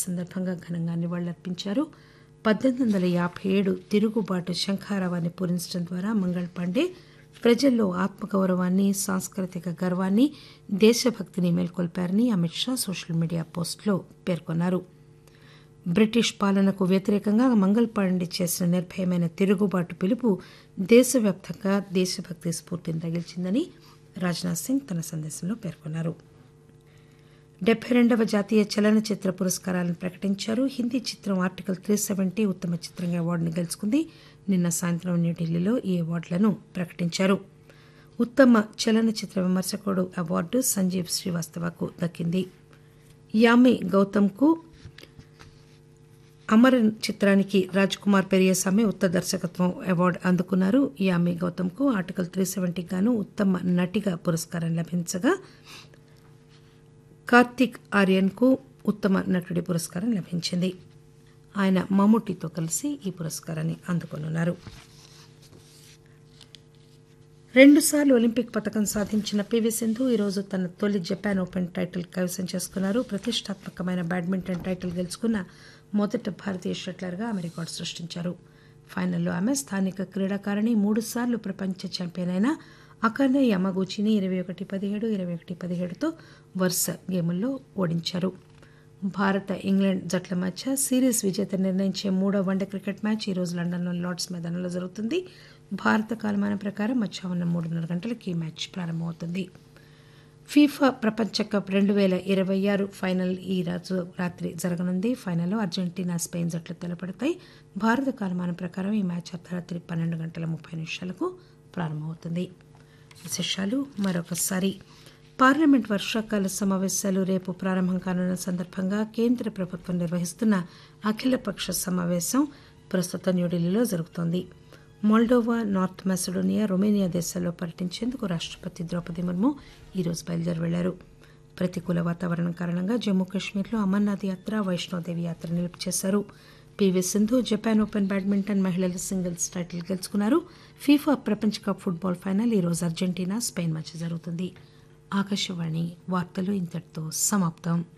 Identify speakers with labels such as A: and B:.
A: సందర్భంగా ఘనంగా నివాళులర్పించారు. 1857 తిరుగుబాటు శంఖారావాన్ని పూరించడం ద్వారా మంగళ్ పాండే ప్రజల్లో ఆత్మగౌరవాన్ని, సాంస్కృతిక గర్వాన్ని, దేశభక్తిని మేల్కొల్పారని అమిత్ షా సోషల్ మీడియా పోస్టులో పేర్కొన్నారు. బ్రిటిష్ పాలనకు వ్యతిరేకంగా మంగళ్ పాండే చేసిన నిర్భయమైన తిరుగుబాటు పిలుపు దేశవ్యాప్తంగా దేశభక్తి స్ఫూర్తిని రగిల్చిందని రాజ్నాథ్ సింగ్ తన సందేశంలో పేర్కొన్నారు. 72వ జాతీయ చలనచిత్ర పురస్కారాలను ప్రకటించారు. హిందీ చిత్రం ఆర్టికల్ 370 ఉత్తమ చిత్రంగా అవార్డును గెలుచుకుంది. నిన్న సాయంత్రం న్యూఢిల్లీలో ఈ అవార్డులను ప్రకటించారు. ఉత్తమ చలనచిత్ర విమర్శకుడు అవార్డు సంజీవ్ శ్రీవాస్తవకు దక్కింది. యామి గౌతమ్కు అమరన్ చిత్రానికి రాజ్ కుమార్ పెరియసామి ఉత్తమ దర్శకత్వం అవార్డు అందుకున్నారు. యామి గౌతమ్కు ఆర్టికల్ 370 గాను ఉత్తమ నటిగా పురస్కారం లభించగా కార్తిక్ ఆర్యన్కు ఉత్తమ నటుడి పురస్కారం లభించింది. ఆయన మమ్ముటితో కలిసి ఈ పురస్కారాన్ని అందుకోనున్నారు. 2 సార్లు ఒలింపిక్ పతకం సాధించిన పీవీ సింధు ఈరోజు తన తొలి జపాన్ ఓపెన్ టైటిల్ కైవసం చేసుకున్నారు. ప్రతిష్టాత్మకమైన బ్యాడ్మింటన్ టైటిల్ గెలుచుకున్న మొదటి భారతీయ షట్లర్గా ఆమె రికార్డు సృష్టించారు. ఫైనల్లో ఆమె స్థానిక క్రీడాకారిణి 3 సార్లు ప్రపంచ ఛాంపియన్ అయిన అకానే యమగూచిని 21-17, 21-17తో వరుస గేముల్లో ఓడించారు. భారత ఇంగ్లాండ్ జట్ల మధ్య సిరీస్ విజేత నిర్ణయించే 3వ వన్డే క్రికెట్ మ్యాచ్ ఈరోజు లండన్లోని లార్డ్స్ మైదానంలో జరుగుతుంది. భారత కాలమానం ప్రకారం మధ్యాహ్నం 3:30 గంటలకు ఈ మ్యాచ్ ప్రారంభమవుతుంది. ఫీఫా ప్రపంచ కప్ 2026 ఫైనల్ ఈ రోజు రాత్రి జరగనుంది. ఫైనల్లో అర్జెంటీనా, స్పెయిన్ జట్లు తలపడతాయి. భారత కాలమానం ప్రకారం ఈ మ్యాచ్ అర్ధరాత్రి 12:30 ప్రారంభమవుతుంది. విశేషాలు మరొకసారి. పార్లమెంట్ వర్షాకాల సమావేశాలు రేపు ప్రారంభం కానున్న సందర్భంగా కేంద్ర ప్రభుత్వం నిర్వహిస్తున్న అఖిలపక్ష సమావేశం ప్రస్తుతం న్యూఢిల్లీలో జరుగుతోంది. మోల్డోవా, నార్త్ మాసిడోనియా, రొమేనియా దేశాల్లో పర్యటించేందుకు రాష్టపతి ద్రౌపది ముర్ము ఈరోజు బయలుదేరి వెళ్లారు. ప్రతికూల వాతావరణం కారణంగా జమ్మూ కాశ్మీర్లో అమర్నాథ్ యాత్ర, వైష్ణోదేవి యాత్ర నిలుపు చేశారు. PV Sindhu Japan open badminton మహిళల సింగిల్స్ టైటిల్ గెలుచుకున్నారు. ఫీఫా ప్రపంచ కప్ ఫుట్బాల్ ఫైనల్ ఈరోజు అర్జెంటీనా, స్పెయిన్ మధ్య జరుగుతుంది. ఆకాశవాణి వార్తలు ఇంతటితో సమాప్తం.